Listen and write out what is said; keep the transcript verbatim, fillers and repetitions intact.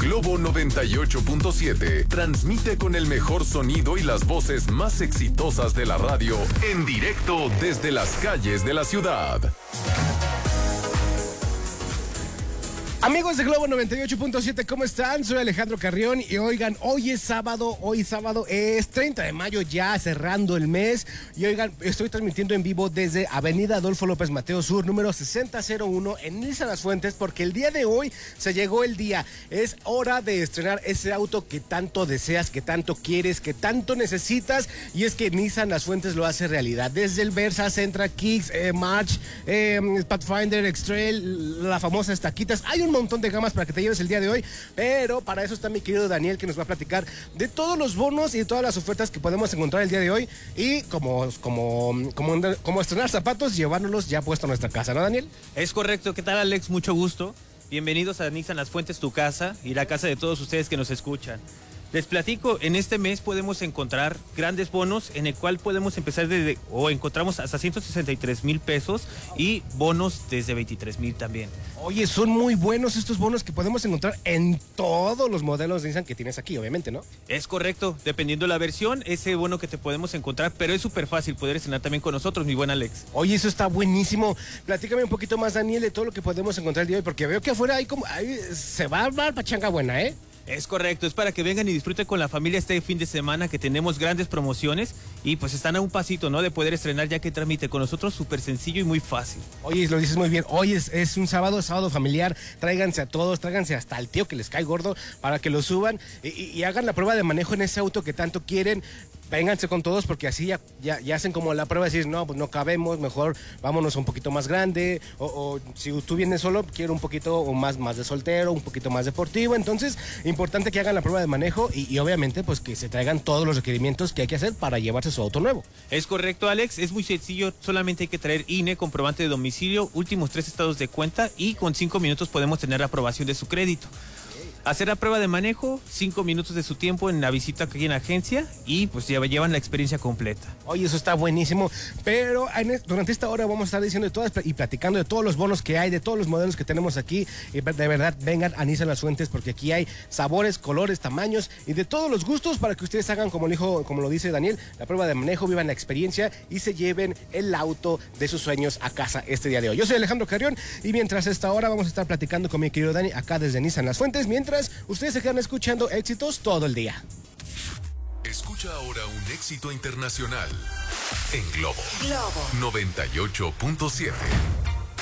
Globo noventa y ocho punto siete transmite con el mejor sonido y las voces más exitosas de la radio en directo desde las calles de la ciudad. Amigos de Globo noventa y ocho punto siete, ¿cómo están? Soy Alejandro Carrión y oigan, hoy es sábado, hoy sábado es treinta de mayo, ya cerrando el mes. Y oigan, estoy transmitiendo en vivo desde Avenida Adolfo López Mateo Sur, número sesenta cero uno, en Nissan Las Fuentes, porque el día de hoy se llegó el día. Es hora de estrenar ese auto que tanto deseas, que tanto quieres, que tanto necesitas, y es que Nissan Las Fuentes lo hace realidad. Desde el Versa, Sentra, Kicks, eh, March, eh, Pathfinder, X-Trail, la famosa Taquitas. Hay un montón de gamas para que te lleves el día de hoy, pero para eso está mi querido Daniel, que nos va a platicar de todos los bonos y de todas las ofertas que podemos encontrar el día de hoy, y como, como, como, como estrenar zapatos, llevándolos ya puesto a nuestra casa, ¿no, Daniel? Es correcto. ¿Qué tal, Alex? Mucho gusto. Bienvenidos a Nissan Las Fuentes, tu casa y la casa de todos ustedes que nos escuchan. Les platico, en este mes podemos encontrar grandes bonos en el cual podemos empezar desde, o encontramos hasta ciento sesenta y tres mil pesos y bonos desde veintitrés mil también. Oye, son muy buenos estos bonos que podemos encontrar en todos los modelos de Nissan que tienes aquí, obviamente, ¿no? Es correcto, dependiendo la versión, ese bono que te podemos encontrar, pero es súper fácil poder estrenar también con nosotros, mi buen Alex. Oye, eso está buenísimo. Platícame un poquito más, Daniel, de todo lo que podemos encontrar el día de hoy, porque veo que afuera hay como, hay, se va a armar pachanga buena, ¿eh? Es correcto, es para que vengan y disfruten con la familia este fin de semana, que tenemos grandes promociones y pues están a un pasito, ¿no?, de poder estrenar, ya que tramite con nosotros súper sencillo y muy fácil. Oye, lo dices muy bien. Hoy es, es un sábado, sábado familiar. Tráiganse a todos, tráiganse hasta al tío que les cae gordo para que lo suban y, y, y hagan la prueba de manejo en ese auto que tanto quieren. Vénganse con todos, porque así ya, ya, ya hacen como la prueba de decir, no, pues no cabemos, mejor vámonos un poquito más grande, o, o si tú vienes solo, quiero un poquito o más, más de soltero, un poquito más deportivo. Entonces, importante que hagan la prueba de manejo y, y obviamente pues que se traigan todos los requerimientos que hay que hacer para llevarse su auto nuevo. Es correcto, Alex, es muy sencillo, solamente hay que traer I N E, comprobante de domicilio, últimos tres estados de cuenta, y con cinco minutos podemos tener la aprobación de su crédito. Hacer la prueba de manejo, cinco minutos de su tiempo en la visita aquí en la agencia y pues ya llevan la experiencia completa. Oye, eso está buenísimo, pero en, durante esta hora vamos a estar diciendo de todas y platicando de todos los bonos que hay, de todos los modelos que tenemos aquí, y de verdad vengan a Nissan Las Fuentes, porque aquí hay sabores, colores, tamaños y de todos los gustos para que ustedes hagan, como lo dijo, como lo dice Daniel, la prueba de manejo, vivan la experiencia y se lleven el auto de sus sueños a casa este día de hoy. Yo soy Alejandro Carrión y mientras esta hora vamos a estar platicando con mi querido Dani acá desde Nissan Las Fuentes, mientras ustedes se quedan escuchando éxitos todo el día. Escucha ahora un éxito internacional en Globo, Globo noventa y ocho punto siete.